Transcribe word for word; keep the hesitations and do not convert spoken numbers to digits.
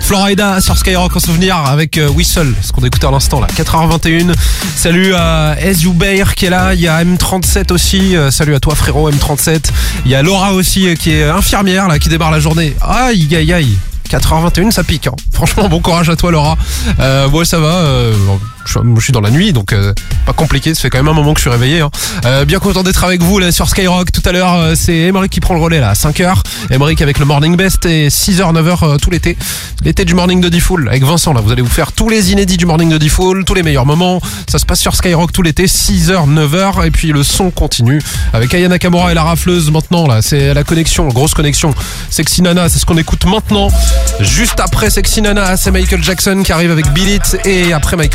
Florida sur Skyrock en souvenir avec euh, Whistle, ce qu'on a écouté à l'instant là, quatre heures vingt et une. Salut à S. Youbeir qui est là, il y a M trente-sept aussi, euh, salut à toi frérot M trente-sept. Il y a Laura aussi euh, qui est infirmière là, qui démarre la journée. Aïe aïe aïe, quatre heures vingt et une ça pique hein. Franchement bon courage à toi Laura. euh, Moi ça va, euh, je, je suis dans la nuit donc euh, pas compliqué, ça fait quand même un moment que je suis réveillé hein. euh, Bien content d'être avec vous là sur Skyrock. Tout à l'heure euh, c'est Emeric qui prend le relais là à cinq heures. Emeric avec le Morning Best et six heures neuf heures euh, tout l'été. L'été du Morning de D-Fool avec Vincent là, vous allez vous faire tous les inédits du Morning de D-Fool, tous les meilleurs moments. Ça se passe sur Skyrock tout l'été, six heures neuf heures. Et puis le son continue avec Aya Nakamura et la rafleuse maintenant là, c'est la connexion, grosse connexion. Sexy Nana, c'est ce qu'on écoute maintenant. Juste après Sexy Nana, c'est Michael Jackson qui arrive avec Beat It. Et après Michael